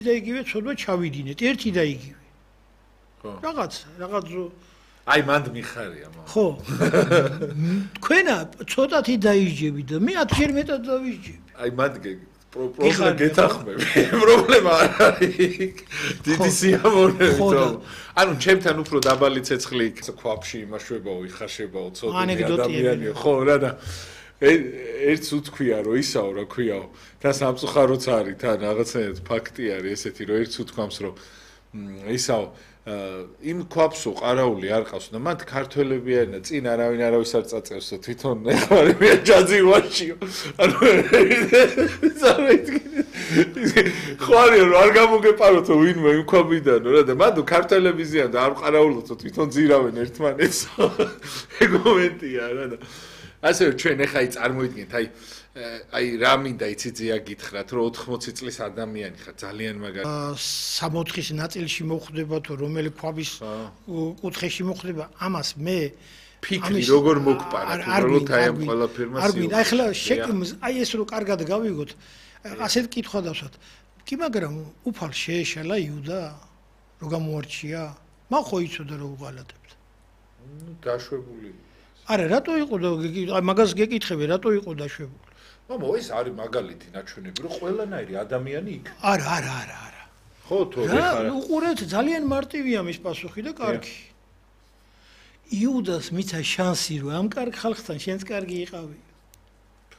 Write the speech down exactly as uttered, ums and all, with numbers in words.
და იგივე ცოდვა ჩავიდინეთ, ერთი და იგივე. ხო. რაღაც, რაღაც აი მანდ მიხარია მაგრამ. ხო. თქვენა ცოტათი დაიჯები და მე ათჯერ მეტად დავიჯები. აი მანდ პრობლემა გეთახმები. პრობლემა არ არის. დიდი სიამოვნებით რომ ანუ ჩემთან უფრო დაბალი ცეცხლი ქვაფში იმაშვებაო, იხაშებაო, ცოტა ადამიანია. ხო რა და ერთს უთქვია რომ ისაო რა ქვიაო და სამწუხაროც არის თან რაღაცნაირად ფაქტი არის ესეთი რომ ერთს უთქვამს რომ ისაო იმ ქვაფსო ყარაული არ ყავს და მათ ქართველები არიან და წინ არავინ არავის არ წაწევს თვითონ ეხმარებიან ჯაძირვაშიო ანუ ხო არის რომ არ გამოგეპაროთ ვინმე იმ ქვაბიდანო რა და მანდ ქართველები ზიან და არ ყარაულობთ თვითონ ძირავენ ერთმანეთს ეგ მომენტია რა და ასე ჩვენ ახლა აი წარმოიდგინეთ აი აი რა მინდა იცი ზია გითხრათ რომ ოთხმოცი წლის ადამიანი ხარ ძალიან მაგარი სამოთხის ნაწილში მოხდება თუ რომელი ქვაბის კუთხეში მოხდება ამას მე ფიქრი როგორ მოგპარა თუ რომ აი ამ ყველაფერმა არ მინდა ახლა აი ეს რო კარგად გავიგოთ ასეთ კითხვა დავსვათ კი მაგრამ უფალ შეეშალა იუდა რო გამოარჩია მან ხო იცოდა რომ უღალატებდა ნუ დაშვებული არა რატო იყო და მაგას გეკითხები რატო იყო დაშვებული მამა ეს არის მაგალითი ნაჩვენები რომ ყველანაირი ადამიანი იქ არა არა არა არა ხო თორე ხარ უყურეთ ძალიან მარტივია მის პასუხი და კარგი იუდას მიცა შანსი რომ ამ კარგ ხალხთან შენც კარგი იყავი